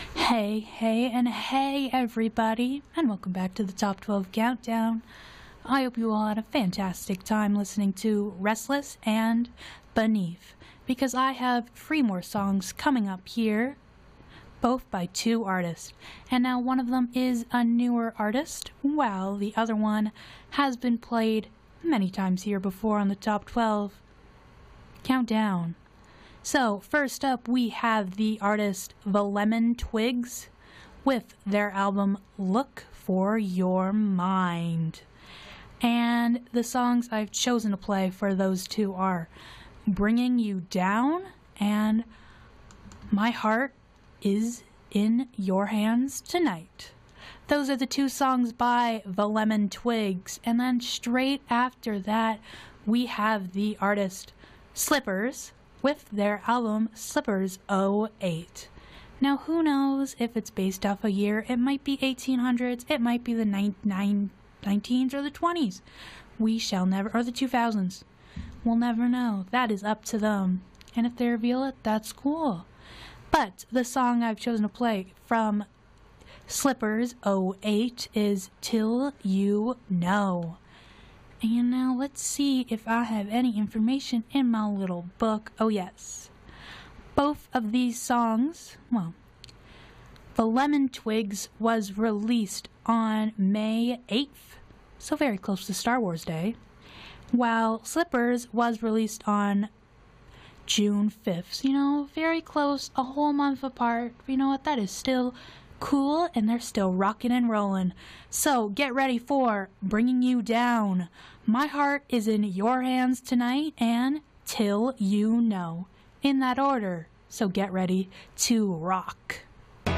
Hey everybody, and welcome back to the Top 12 Countdown. I hope you all had a fantastic time listening to Restless and Beneath, because I have 3 more songs coming up here, both by 2 artists. And now one of them is a newer artist, while the other one has been played many times here before on the Top 12 Countdown. So, first up we have the artist The Lemon Twigs with their album Look for Your Mind. And the songs I've chosen to play for those two are Bringing You Down and My Heart Is in Your Hands Tonight. Those are the 2 songs by The Lemon Twigs. And then straight after that we have the artist Slippers with their album Slippers '08. Now who knows if it's based off a year? It might be 1800s, it might be the 19s or the 20s. We shall never, or the 2000s. We'll never know. That is up to them. And if they reveal it, that's cool. But the song I've chosen to play from Slippers '08 is Till You Know. And now let's see if I have any information in my little book. Oh yes. Both of these songs, well, The Lemon Twigs was released on May 8th, so very close to Star Wars Day, while Slippers was released on June 5th. You know, very close, a whole month apart. You know what, that is still cool, and they're still rocking and rolling. So get ready for Bringing You Down, My Heart Is in Your Hands Tonight, and Till You Know, in that order. So get ready to rock.